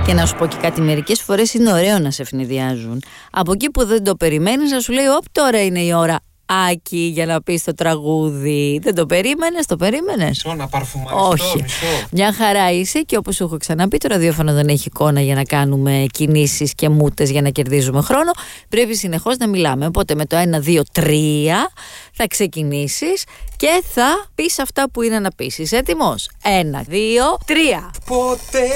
Και να σου πω και κάτι, μερικές φορές είναι ωραίο να σε ευνηδιάζουν. Από εκεί που δεν το περιμένεις να σου λέει «Οπ, τώρα είναι η ώρα, Άκη, για να πεις το τραγούδι». Δεν το περίμενες, το περίμενες? Μισό να παρφουμαριστώ. Όχι. Μισό. Μια χαρά είσαι και όπως σου έχω ξαναπεί, το ραδιόφωνο δεν έχει εικόνα για να κάνουμε κινήσεις και μούτες για να κερδίζουμε χρόνο. Πρέπει συνεχώς να μιλάμε. Οπότε με το 1, 2, 3 θα ξεκινήσεις και θα πεις αυτά που είναι να πεις. Είσαι έτοιμος? 1, 2, 3. Ποτέ